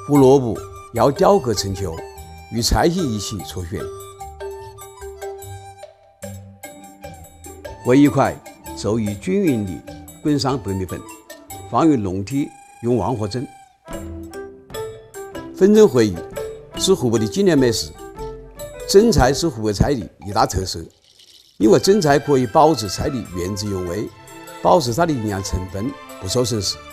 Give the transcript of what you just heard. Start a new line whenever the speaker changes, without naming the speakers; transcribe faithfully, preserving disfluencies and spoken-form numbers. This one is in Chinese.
胡萝卜要雕刻成球，与菜心一起搓旋。煨一块周以均匀地滚上白米粉，放于笼屉，用旺火蒸。粉蒸回忆是湖北的经典美食。蒸菜是湖北菜的一大特色，因为蒸菜可以保持菜的原汁原味，保持它的营养成分不受损失。